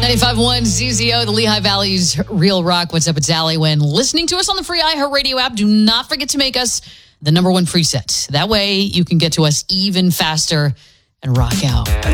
95.1 ZZO, the Lehigh Valley's Real Rock. What's up? It's Allie Wynn. Listening to us on the free iHeartRadio app. Do not forget to make us the #1 preset. That way you can get to us even faster and rock out.